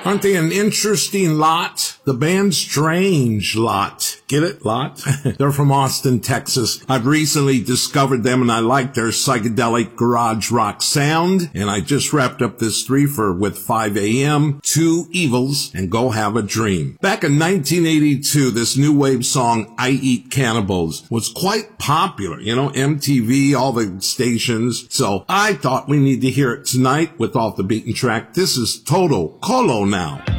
Aren't they an interesting lot? The band Strange Lot. Get it? Lot? They're from Austin, Texas. I've recently discovered them and I like their psychedelic garage rock sound. And I just wrapped up this threefer with 5 a.m., Two Evils, and Go Have a Dream. Back in 1982, this new wave song, I Eat Cannibals, was quite popular. You know, MTV, all the stations. So I thought we need to hear it tonight with Off the Beaten Track. This is Toto Colo now.